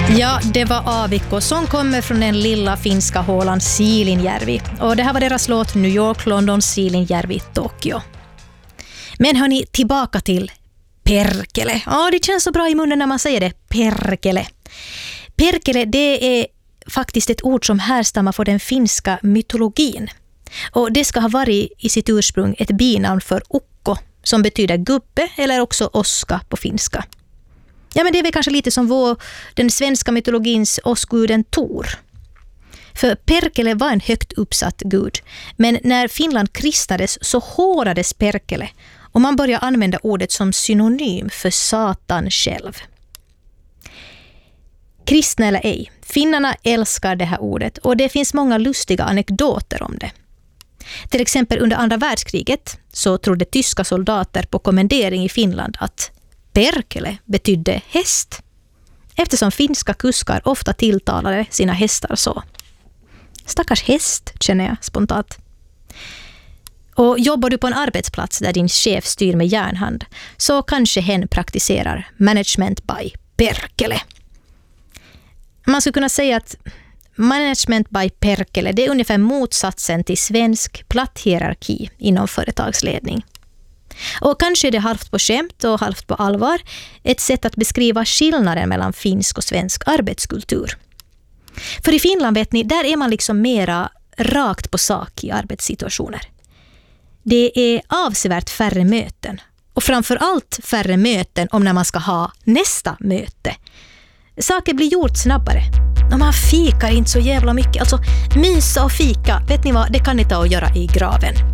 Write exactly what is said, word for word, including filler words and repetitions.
Ja, det var Aavikko som kommer från den lilla finska hålan Siilinjärvi. Och det här var deras låt New York, London, Siilinjärvi, Tokyo. Men hörni, tillbaka till perkele. Ja, det känns så bra i munnen när man säger det. Perkele. Perkele, det är faktiskt ett ord som härstammar från den finska mytologin. Och det ska ha varit i sitt ursprung ett binamn för ukko, som betyder gubbe eller också oska på finska. Ja, men det är väl kanske lite som vår, den svenska mytologins åskguden Tor. För Perkele var en högt uppsatt gud. Men när Finland kristades så hårdades Perkele. Och man började använda ordet som synonym för Satan själv. Kristna eller ej, finnarna älskar det här ordet. Och det finns många lustiga anekdoter om det. Till exempel under andra världskriget så trodde tyska soldater på kommendering i Finland att Perkele betydde häst, eftersom finska kuskar ofta tilltalade sina hästar så. Stackars häst, känner jag spontant. Och jobbar du på en arbetsplats där din chef styr med järnhand så kanske hen praktiserar management by Perkele. Man skulle kunna säga att management by Perkele, det är ungefär motsatsen till svensk platt hierarki inom företagsledning. Och kanske är det halvt på skämt och halvt på allvar ett sätt att beskriva skillnaden mellan finsk och svensk arbetskultur. För i Finland, vet ni, där är man liksom mera rakt på sak i arbetssituationer. Det är avsevärt färre möten. Och framförallt färre möten om när man ska ha nästa möte. Saker blir gjort snabbare. Och man fikar inte så jävla mycket. Alltså mysa och fika, vet ni vad, det kan ni ta och göra i graven.